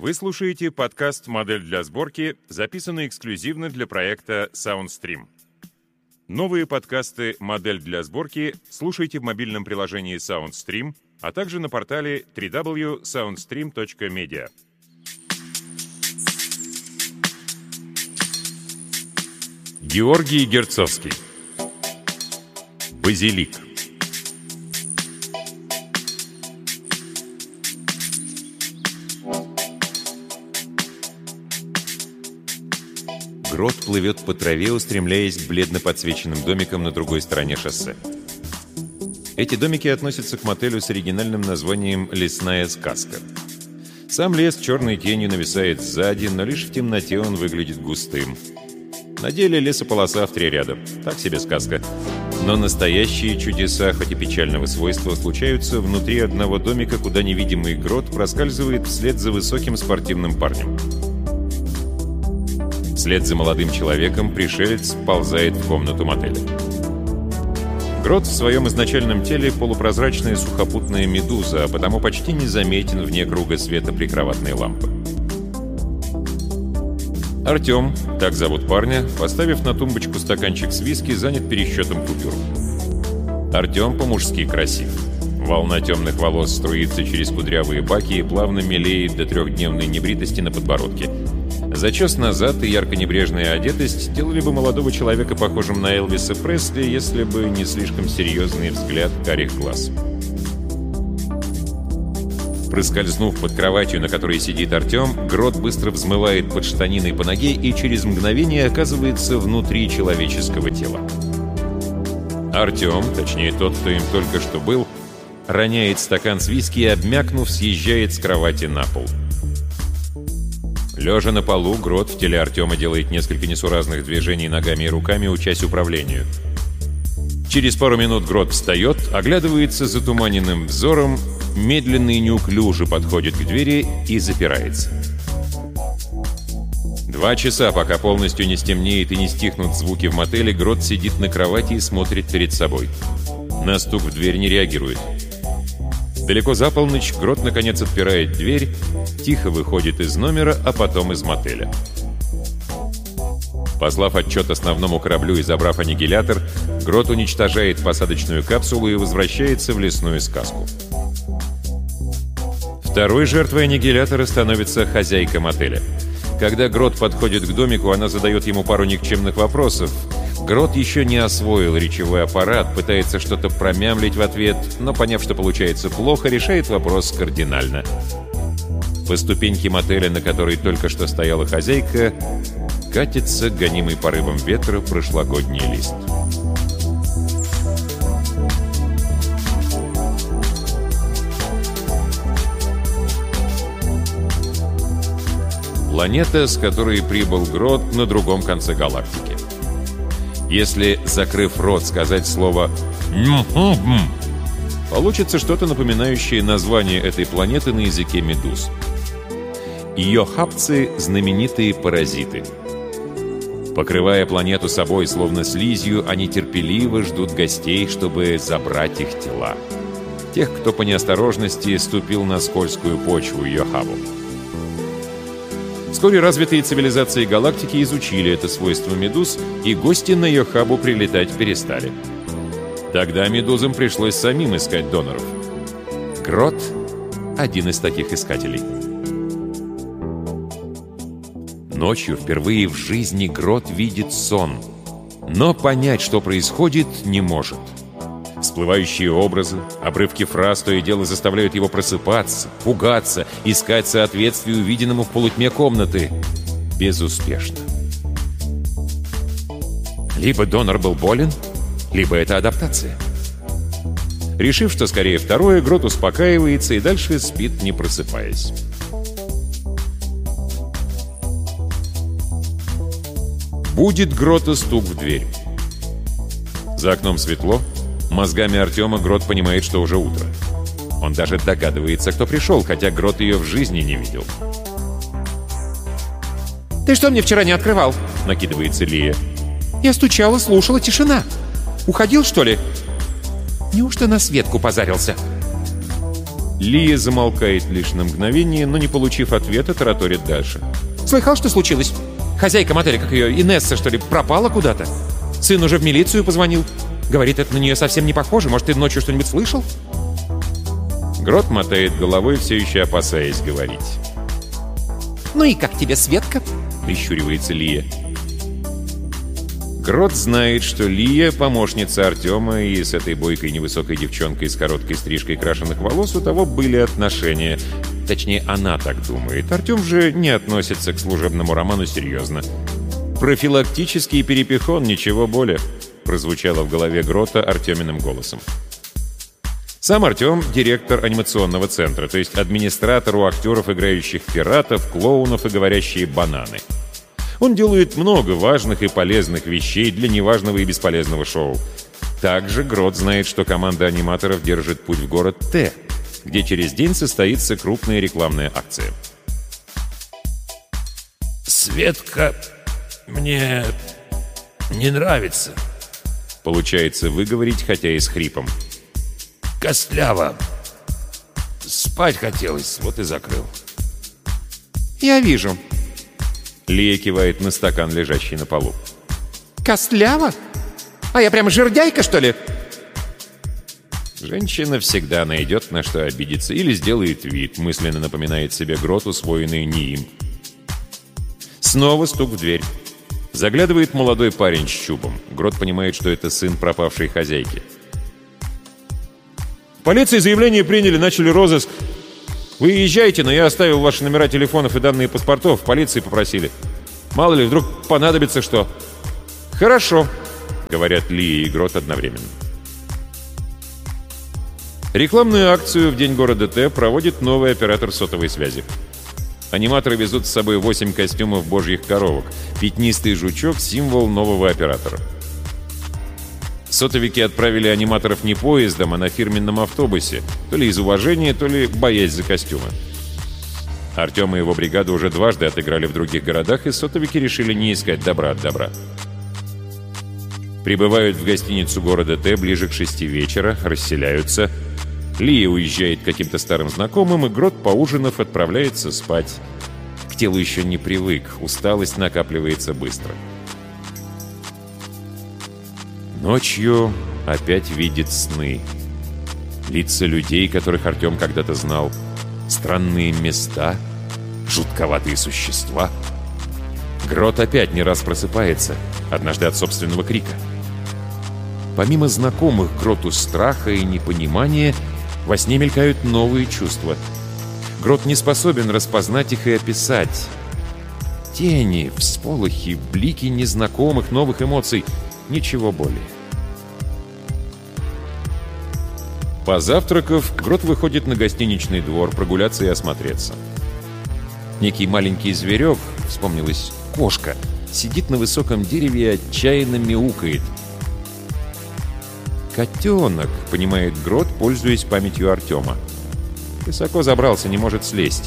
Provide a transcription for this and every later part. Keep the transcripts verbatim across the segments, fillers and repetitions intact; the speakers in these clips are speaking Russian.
Вы слушаете подкаст «Модель для сборки», записанный эксклюзивно для проекта SoundStream. Новые подкасты «Модель для сборки» слушайте в мобильном приложении SoundStream, а также на портале дабл ю дабл ю дабл ю точка саундстрим точка медиа. Георгий Герцовский. Базилик. Грот плывет по траве, устремляясь к бледно подсвеченным домикам на другой стороне шоссе. Эти домики относятся к мотелю с оригинальным названием «Лесная сказка». Сам лес черной тенью нависает сзади, но лишь в темноте он выглядит густым. На деле лесополоса в три ряда. Так себе сказка. Но настоящие чудеса, хоть и печального свойства, случаются внутри одного домика, куда невидимый Грот проскальзывает вслед за высоким спортивным парнем. Вслед за молодым человеком пришелец ползает в комнату мотеля. Грот в своем изначальном теле полупрозрачная сухопутная медуза, а потому почти незаметен вне круга света прикроватной лампы. Артем, так зовут парня, поставив на тумбочку стаканчик с виски, занят пересчетом купюр. Артем по-мужски красив. Волна темных волос струится через кудрявые баки и плавно мелеет до трехдневной небритости на подбородке. Зачес назад и ярко-небрежная одетость делали бы молодого человека похожим на Элвиса Пресли, если бы не слишком серьезный взгляд карих глаз. Проскользнув под кроватью, на которой сидит Артем, Грот быстро взмывает под штаниной по ноге и через мгновение оказывается внутри человеческого тела. Артем, точнее тот, кто им только что был, роняет стакан с виски и, обмякнув, съезжает с кровати на пол. Лежа на полу, Грот в теле Артема делает несколько несуразных движений ногами и руками, учась управлению. Через пару минут Грот встает, оглядывается затуманенным взором, медленно и неуклюже подходит к двери и запирается. Два часа, пока полностью не стемнеет и не стихнут звуки в мотеле, Грот сидит на кровати и смотрит перед собой. На стук в дверь не реагирует. Далеко за полночь Грот наконец отпирает дверь, тихо выходит из номера, а потом из мотеля. Послав отчет основному кораблю и забрав аннигилятор, Грот уничтожает посадочную капсулу и возвращается в лесную сказку. Второй жертвой аннигилятора становится хозяйка мотеля. Когда Грот подходит к домику, она задает ему пару никчемных вопросов. Грот еще не освоил речевой аппарат, пытается что-то промямлить в ответ, но, поняв, что получается плохо, решает вопрос кардинально. По ступеньке мотеля, на которой только что стояла хозяйка, катится, гонимый порывом ветра, прошлогодний лист. Планета, с которой прибыл Грот, на другом конце галактики. Если, закрыв рот, сказать слово «м-м-м», получится что-то напоминающее название этой планеты на языке медуз. Йохабцы — знаменитые паразиты. Покрывая планету собой, словно слизью, они терпеливо ждут гостей, чтобы забрать их тела. Тех, кто по неосторожности ступил на скользкую почву Йохабу. Вскоре развитые цивилизации галактики изучили это свойство медуз, и гости на Йохабу прилетать перестали. Тогда медузам пришлось самим искать доноров. Грот — один из таких искателей. Ночью впервые в жизни Грот видит сон, но понять, что происходит, не может. Всплывающие образы, обрывки фраз то и дело заставляют его просыпаться, пугаться, искать соответствие увиденному в полутьме комнаты. Безуспешно. Либо донор был болен, либо это адаптация. Решив, что скорее второе, Грот успокаивается и дальше спит, не просыпаясь. Будет Грота стук в дверь. За окном светло. Мозгами Артема Грот понимает, что уже утро. Он даже догадывается, кто пришел, хотя Грот ее в жизни не видел. «Ты что мне вчера не открывал?» — накидывается Лия. «Я стучала, слушала, тишина. Уходил, что ли? Неужто на Светку позарился?» Лия замолкает лишь на мгновение, но, не получив ответа, тараторит дальше. Слыхал, что случилось? Хозяйка мотеля, как ее, Инесса, что ли, пропала куда-то? Сын уже в милицию позвонил. Говорит, это на нее совсем не похоже. Может, ты ночью что-нибудь слышал? Грот мотает головой, все еще опасаясь говорить. «Ну и как тебе, Светка?» — прищуривается Лия. Грот знает, что Лия — помощница Артема, и с этой бойкой невысокой девчонкой с короткой стрижкой крашеных волос у того были отношения. Точнее, она так думает. Артем же не относится к служебному роману серьезно. «Профилактический перепихон, ничего более», — прозвучало в голове Грота Артеминым голосом. Сам Артем — директор анимационного центра, то есть администратор у актеров, играющих пиратов, клоунов и говорящие бананы. Он делает много важных и полезных вещей для неважного и бесполезного шоу. Также Грот знает, что команда аниматоров держит путь в город Т, где через день состоится крупная рекламная акция. «Светка мне не нравится», — получается выговорить, хотя и с хрипом. «Костляво. Спать хотелось, вот и закрыл». «Я вижу». Лия кивает на стакан, лежащий на полу. «Костляво? А я прямо жердяйка, что ли?» Женщина всегда найдет, на что обидеться, или сделает вид, мысленно напоминает себе Грот, усвоенный не им. Снова стук в дверь. Заглядывает молодой парень с чубом. Грот понимает, что это сын пропавшей хозяйки. «В полиции заявление приняли, начали розыск. Вы езжайте, но я оставил ваши номера телефонов и данные паспортов. В полиции попросили. Мало ли, вдруг понадобится что». «Хорошо», — говорят Лия и Грот одновременно. Рекламную акцию в День города Т проводит новый оператор сотовой связи. Аниматоры везут с собой восемь костюмов божьих коровок. Пятнистый жучок — символ нового оператора. Сотовики отправили аниматоров не поездом, а на фирменном автобусе, то ли из уважения, то ли боясь за костюмы. Артем и его бригада уже дважды отыграли в других городах, и сотовики решили не искать добра от добра. Прибывают в гостиницу города Т ближе к шести вечера, расселяются. Лия уезжает к каким-то старым знакомым, и Грот, поужинав, отправляется спать. К телу еще не привык, усталость накапливается быстро. Ночью опять видит сны. Лица людей, которых Артем когда-то знал. Странные места, жутковатые существа. Грот опять не раз просыпается, однажды от собственного крика. Помимо знакомых Гроту страха и непонимания, во сне мелькают новые чувства. Грот не способен распознать их и описать. Тени, всполохи, блики незнакомых новых эмоций. Ничего более. Позавтракав, Грот выходит на гостиничный двор прогуляться и осмотреться. Некий маленький зверек, вспомнилась кошка, сидит на высоком дереве и отчаянно мяукает. «Котенок», — понимает Грот, пользуясь памятью Артема. Высоко забрался, не может слезть.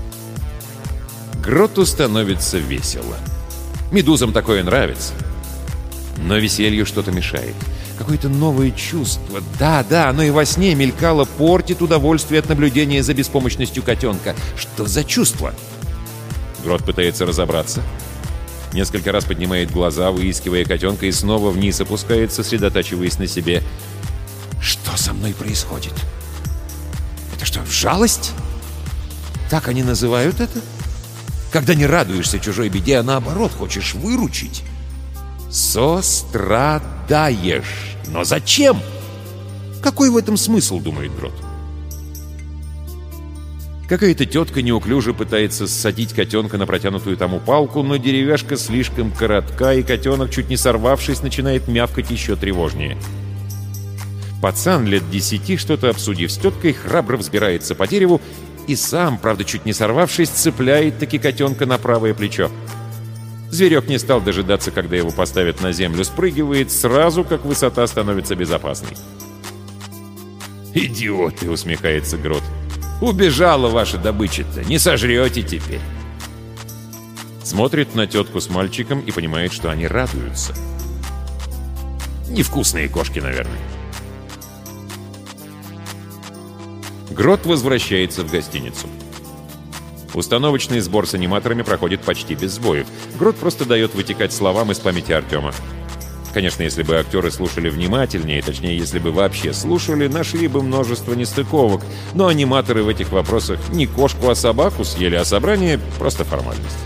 Гроту становится весело. Медузам такое нравится. Но веселью что-то мешает. Какое-то новое чувство. Да, да, оно и во сне мелькало, портит удовольствие от наблюдения за беспомощностью котенка. Что за чувство? Грот пытается разобраться. Несколько раз поднимает глаза, выискивая котенка, и снова вниз опускается, сосредотачиваясь на себе. Что со мной происходит? Это что, жалость? Так они называют это? Когда не радуешься чужой беде, а наоборот хочешь выручить. Сострадаешь. Но зачем? Какой в этом смысл, думает Грот. Какая-то тетка неуклюже пытается ссадить котенка на протянутую тому палку, но деревяшка слишком коротка, и котенок, чуть не сорвавшись, начинает мявкать еще тревожнее. Пацан лет десяти, что-то обсудив с теткой, храбро взбирается по дереву и сам, правда, чуть не сорвавшись, цепляет таки котенка на правое плечо. Зверек не стал дожидаться, когда его поставят на землю, спрыгивает сразу, как высота становится безопасной. «Идиоты!» — усмехается Грот. «Убежала ваша добыча-то, не сожрете теперь». Смотрит на тетку с мальчиком и понимает, что они радуются. Невкусные кошки, наверное. Грот возвращается в гостиницу. Установочный сбор с аниматорами проходит почти без сбоев. Грот просто дает вытекать словам из памяти Артема. Конечно, если бы актеры слушали внимательнее, точнее, если бы вообще слушали, нашли бы множество нестыковок. Но аниматоры в этих вопросах не кошку, а собаку съели, а собрание — просто формальность.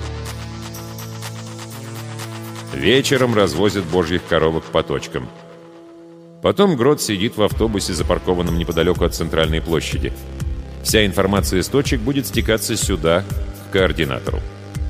Вечером развозят божьих коровок по точкам. Потом Грот сидит в автобусе, запаркованном неподалеку от центральной площади. Вся информация из точек будет стекаться сюда, к координатору.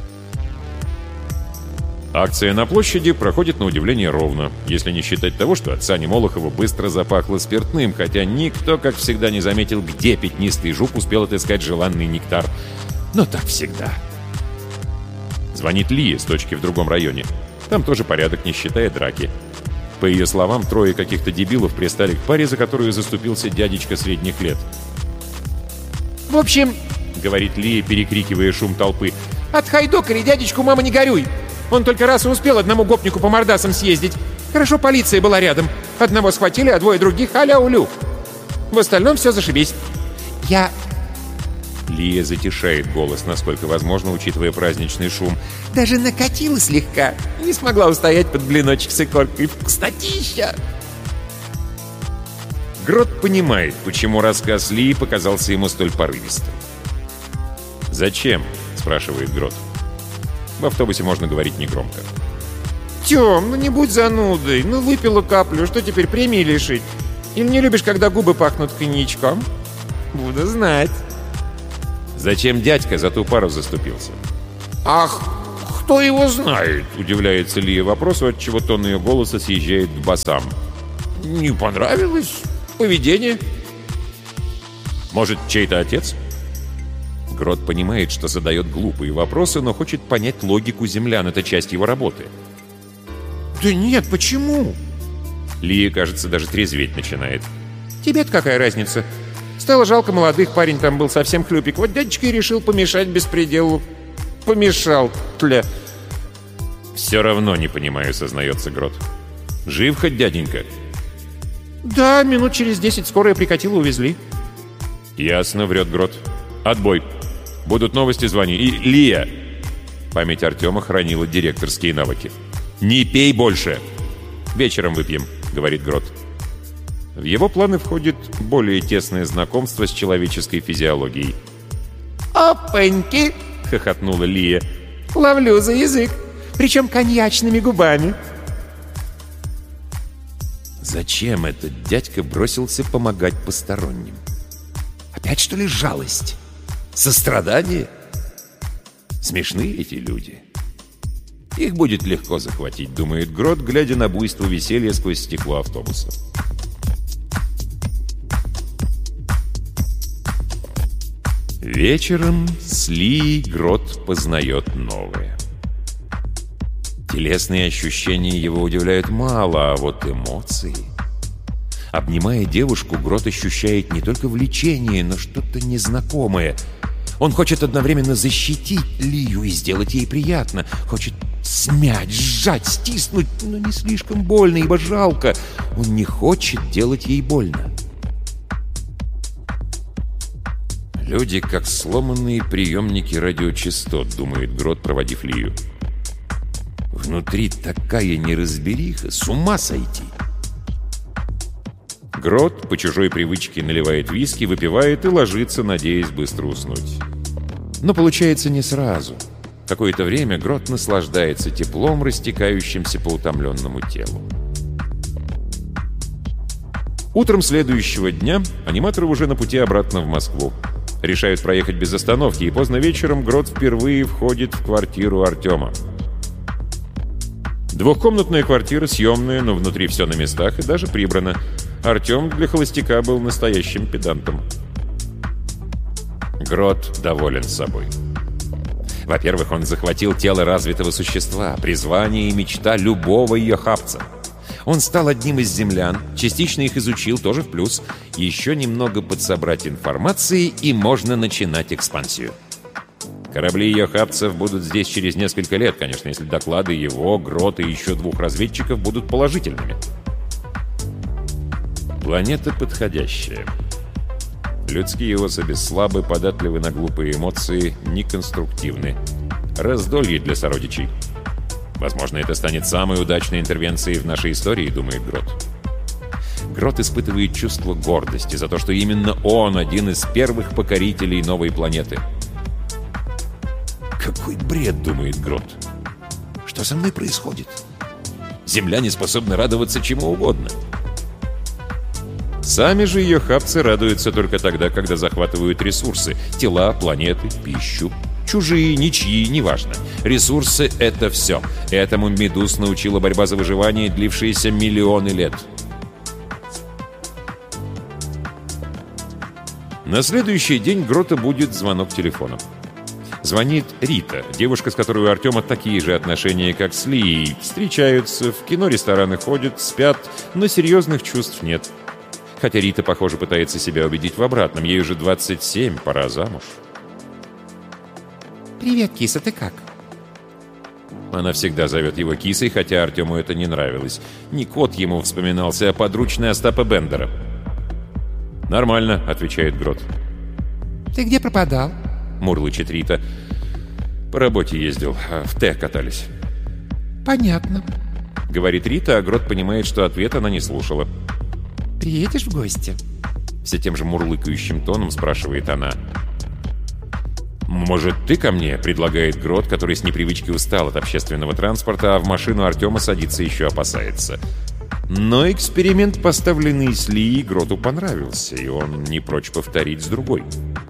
Акция на площади проходит на удивление ровно, если не считать того, что от Сани Молохова быстро запахло спиртным, хотя никто, как всегда, не заметил, где пятнистый жук успел отыскать желанный нектар. Но так всегда. Звонит Лия с точки в другом районе. Там тоже порядок, не считая драки. По ее словам, трое каких-то дебилов пристали к паре, за которую заступился дядечка средних лет. В общем, — говорит Лия, перекрикивая шум толпы, — отхайдокали дядечку, мама, не горюй. Он только раз и успел одному гопнику по мордасам съездить. Хорошо, полиция была рядом. Одного схватили, а двое других аля-улю. В остальном все зашибись. Я... Лия затишает голос, насколько возможно, учитывая праздничный шум. Даже накатила слегка. Не смогла устоять под блиночек с икоркой. Вкуснотища! Грот понимает, почему рассказ Лии показался ему столь порывистым. «Зачем?» — спрашивает Грот. В автобусе можно говорить негромко. «Тём, ну не будь занудой. Ну выпила каплю, что теперь премии лишить? Или не любишь, когда губы пахнут коньячком? Буду знать». «Зачем дядька за ту пару заступился?» «Ах, кто его знает?» — удивляется Лия вопросу, отчего тон ее голоса съезжает к басам. «Не понравилось поведение?» «Может, чей-то отец?» Грот понимает, что задает глупые вопросы, но хочет понять логику землян. Это часть его работы. «Да нет, почему?» Лия, кажется, даже трезветь начинает. «Тебе-то какая разница? Стало жалко молодых, парень там был совсем хлюпик. Вот дядечка и решил помешать беспределу. Помешал, тля». «Все равно не понимаю», — сознается Грот. «Жив хоть дяденька?» «Да, минут через десять скорая прикатила, увезли». «Ясно», — врет Грот. «Отбой. Будут новости, звони. И Лия!» Память Артема хранила директорские навыки. «Не пей больше!» «Вечером выпьем», — говорит Грот. В его планы входит более тесное знакомство с человеческой физиологией. «Опаньки!» — хохотнула Лия. «Ловлю за язык, причем коньячными губами». Зачем этот дядька бросился помогать посторонним? Опять, что ли, жалость? Сострадание? Смешны эти люди. Их будет легко захватить, думает Грот, глядя на буйство веселья сквозь стекло автобуса. Вечером с Лией Грот познает новое. Телесные ощущения его удивляют мало, а вот эмоции... Обнимая девушку, Грот ощущает не только влечение, но что-то незнакомое. Он хочет одновременно защитить Лию и сделать ей приятно. Хочет смять, сжать, стиснуть, но не слишком больно, ибо жалко. Он не хочет делать ей больно. «Люди, как сломанные приемники радиочастот», — думает Грот, проводив Лию. «Внутри такая неразбериха, с ума сойти». Грот по чужой привычке наливает виски, выпивает и ложится, надеясь быстро уснуть. Но получается не сразу. Какое-то время Грот наслаждается теплом, растекающимся по утомленному телу. Утром следующего дня аниматоры уже на пути обратно в Москву. Решают проехать без остановки, и поздно вечером Грот впервые входит в квартиру Артема. Двухкомнатная квартира, съемная, но внутри все на местах и даже прибрано. Артем для холостяка был настоящим педантом. Грот доволен собой. Во-первых, он захватил тело развитого существа, призвание и мечта любого йохапца. Он стал одним из землян, частично их изучил, тоже в плюс. Еще немного подсобрать информации, и можно начинать экспансию. Корабли йохапцев будут здесь через несколько лет, конечно, если доклады его, Грота и еще двух разведчиков будут положительными. Планета подходящая. Людские особи слабы, податливы на глупые эмоции, неконструктивны. Раздолье для сородичей. Возможно, это станет самой удачной интервенцией в нашей истории, думает Грот. Грот испытывает чувство гордости за то, что именно он один из первых покорителей новой планеты. «Какой бред!» — думает Грот. «Что со мной происходит? Земляне способны радоваться чему угодно». Сами же ее хапцы радуются только тогда, когда захватывают ресурсы — тела, планеты, пищу. Чужие, ничьи, неважно. Ресурсы — это все. Этому Медуз научила борьба за выживание, длившаяся миллионы лет. На следующий день Грота будет звонок телефона. Звонит Рита, девушка, с которой у Артема такие же отношения, как с Лией. Встречаются, в кино, рестораны ходят, спят, но серьезных чувств нет. Хотя Рита, похоже, пытается себя убедить в обратном. Ей уже двадцать семь, пора замуж. «Привет, киса, ты как?» Она всегда зовет его кисой, хотя Артему это не нравилось. Не кот ему вспоминался, а подручный Остапа Бендера. «Нормально», — отвечает Грот. «Ты где пропадал?» — мурлычет Рита. «По работе ездил, в Т катались». «Понятно», — говорит Рита, а Грот понимает, что ответ она не слушала. «Приедешь в гости?» Все тем же мурлыкающим тоном спрашивает она. «Может, ты ко мне?» — предлагает Грот, который с непривычки устал от общественного транспорта, а в машину Артема садиться еще опасается. Но эксперимент, поставленный с Лией, Гроту понравился, и он не прочь повторить с другой.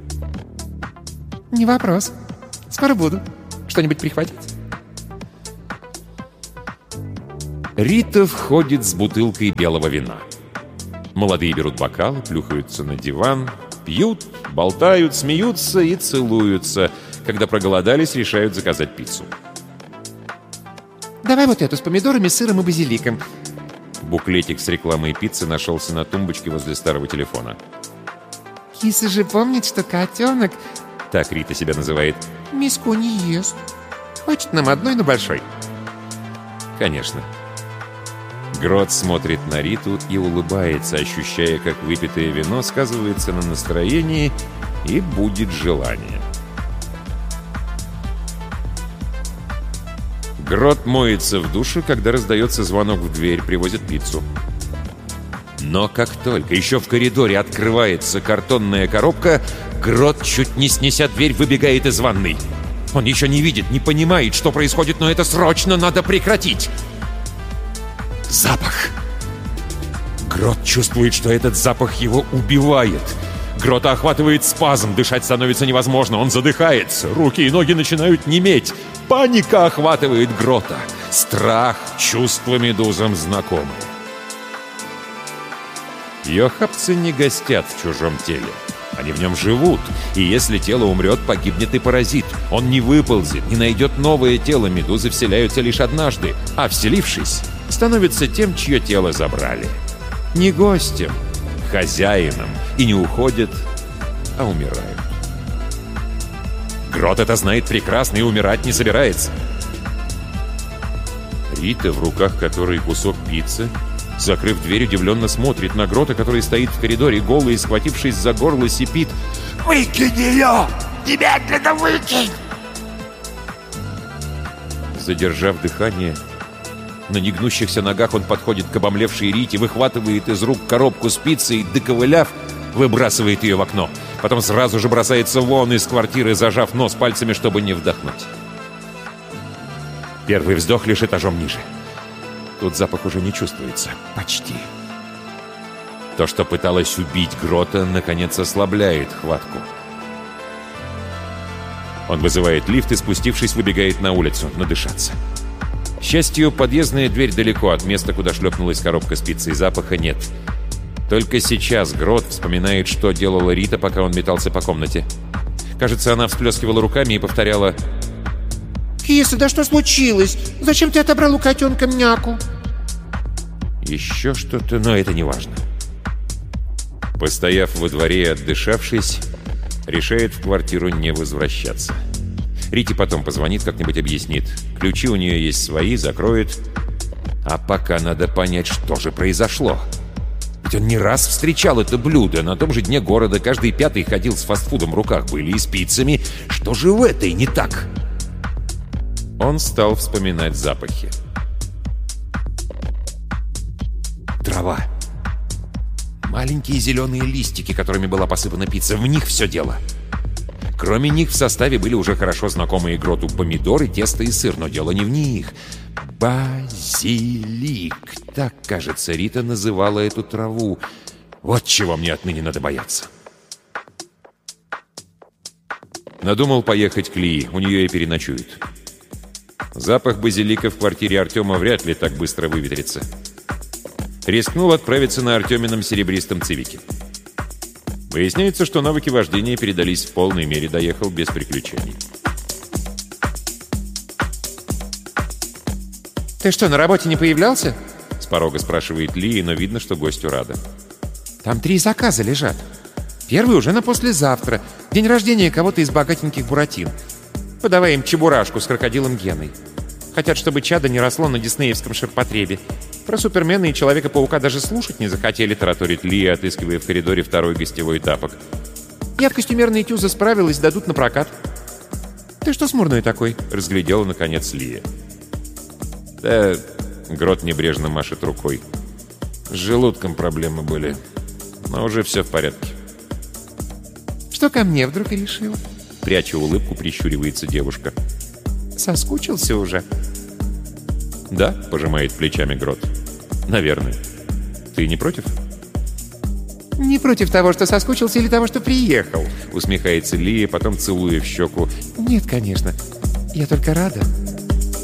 «Не вопрос. Скоро буду. Что-нибудь прихватить?» Рита входит с бутылкой белого вина. Молодые берут бокалы, плюхаются на диван, пьют, болтают, смеются и целуются. Когда проголодались, решают заказать пиццу. «Давай вот эту с помидорами, сыром и базиликом». Буклетик с рекламой пиццы нашелся на тумбочке возле старого телефона. «Киса же помнит, что котенок...» Так Рита себя называет. «Миску не ест. Хочет нам одной, но большой». Конечно. Грот смотрит на Риту и улыбается, ощущая, как выпитое вино сказывается на настроении и будет желание. Грот моется в душе, когда раздается звонок в дверь, привозят пиццу. Но как только еще в коридоре открывается картонная коробка, Грот, чуть не снеся дверь, выбегает из ванной. Он еще не видит, не понимает, что происходит, но это срочно надо прекратить. Запах. Грот чувствует, что этот запах его убивает. Грота охватывает спазм, дышать становится невозможно, он задыхается, руки и ноги начинают неметь. Паника охватывает Грота. Страх, чувство Медузам знакомы. Ее хапцы не гостят в чужом теле. Они в нем живут, и если тело умрет, погибнет и паразит. Он не выползет, не найдет новое тело. Медузы вселяются лишь однажды, а вселившись, становится тем, чье тело забрали. Не гостем, хозяином, и не уходят, а умирают. Грот это знает прекрасно и умирать не собирается. Рита, в руках которой кусок пиццы, закрыв дверь, удивленно смотрит на Грота, который стоит в коридоре, голый, схватившись за горло, сипит: «Выкинь ее! Немедленно выкинь!» Задержав дыхание, на негнущихся ногах он подходит к обомлевшей Рите, выхватывает из рук коробку с пиццей и, доковыляв, выбрасывает ее в окно. Потом сразу же бросается вон из квартиры, зажав нос пальцами, чтобы не вдохнуть. Первый вздох лишь этажом ниже. Тут запах уже не чувствуется. Почти. То, что пыталось убить Грота, наконец ослабляет хватку. Он вызывает лифт и, спустившись, выбегает на улицу, надышаться. К счастью, подъездная дверь далеко от места, куда шлепнулась коробка с пиццей, запаха нет. Только сейчас Грот вспоминает, что делала Рита, пока он метался по комнате. Кажется, она всплескивала руками и повторяла: «Киса, да что случилось? Зачем ты отобрал у котенка мяку?» Еще что-то, но это не важно. Постояв во дворе и отдышавшись, решает в квартиру не возвращаться. Рите потом позвонит, как-нибудь объяснит. Ключи у нее есть свои, закроет. А пока надо понять, что же произошло. Ведь он не раз встречал это блюдо. На том же дне города каждый пятый ходил с фастфудом в руках, были и с пиццами. Что же в этой не так? Он стал вспоминать запахи. Трава. Маленькие зеленые листики, которыми была посыпана пицца. В них все дело. Кроме них в составе были уже хорошо знакомые Гроту помидоры, тесто и сыр. Но дело не в них. Базилик. Так, кажется, Рита называла эту траву. Вот чего мне отныне надо бояться. Надумал поехать к Лии. У нее и переночуют. Запах базилика в квартире Артема вряд ли так быстро выветрится. Рискнул отправиться на Артемином серебристом цивике. Выясняется, что навыки вождения передались в полной мере, доехал без приключений. «Ты что, на работе не появлялся?» С порога спрашивает Лия, но видно, что гостю рада. «Там три заказа лежат. Первый уже на послезавтра. День рождения кого-то из богатеньких буратин. Подавай им чебурашку с крокодилом Геной. Хотят, чтобы чадо не росло на диснеевском ширпотребе. Про Супермена и Человека-паука даже слушать не захотели», — тараторит Лия, отыскивая в коридоре второй гостевой тапок. «Я в костюмерной тюзе справилась, дадут на прокат». «Ты что смурной такой?» — разглядела, наконец, Лия. «Да...» — Грот небрежно машет рукой. «С желудком проблемы были, но уже все в порядке». «Что ко мне вдруг решила?» Пряча улыбку, прищуривается девушка. «Соскучился уже?» «Да», — пожимает плечами Грот. «Наверное. Ты не против?» «Не против того, что соскучился, или того, что приехал?» Усмехается Лия, потом целуя в щеку. «Нет, конечно. Я только рада».